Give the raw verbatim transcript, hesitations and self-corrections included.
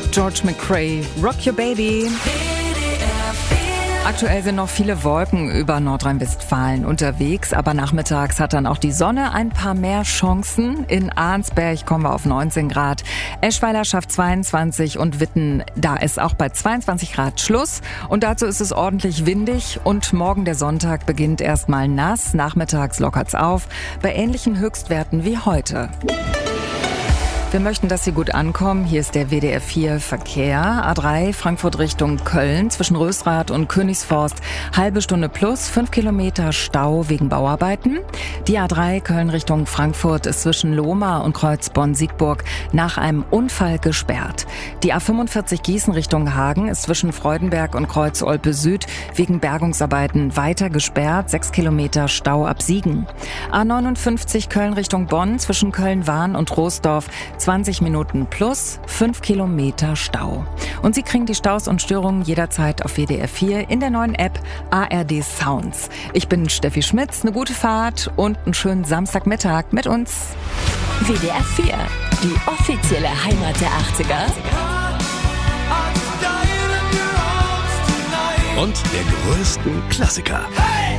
George McCrae, Rock Your Baby. Aktuell sind noch viele Wolken über Nordrhein-Westfalen unterwegs, aber nachmittags hat dann auch die Sonne ein paar mehr Chancen. In Arnsberg kommen wir auf neunzehn Grad, Eschweiler schafft zweiundzwanzig und Witten, da ist auch bei zweiundzwanzig Grad Schluss. Und dazu ist es ordentlich windig und morgen der Sonntag beginnt erstmal nass, nachmittags lockert's auf, bei ähnlichen Höchstwerten wie heute. Wir möchten, dass Sie gut ankommen. Hier ist der W D R vier Verkehr. A drei Frankfurt Richtung Köln zwischen Rösrath und Königsforst. Halbe Stunde plus, fünf Kilometer Stau wegen Bauarbeiten. Die A drei Köln Richtung Frankfurt ist zwischen Lohmar und Kreuz Bonn-Siegburg nach einem Unfall gesperrt. Die A fünfundvierzig Gießen Richtung Hagen ist zwischen Freudenberg und Kreuz Olpe Süd wegen Bergungsarbeiten weiter gesperrt. Sechs Kilometer Stau ab Siegen. A neunundfünfzig Köln Richtung Bonn zwischen Köln-Wahn und Roosdorf zwanzig Minuten plus, fünf Kilometer Stau. Und Sie kriegen die Staus und Störungen jederzeit auf W D R vier in der neuen App A R D Sounds. Ich bin Steffi Schmitz, eine gute Fahrt und einen schönen Samstagmittag mit uns. W D R vier, die offizielle Heimat der achtziger. Und der größten Klassiker. Hey!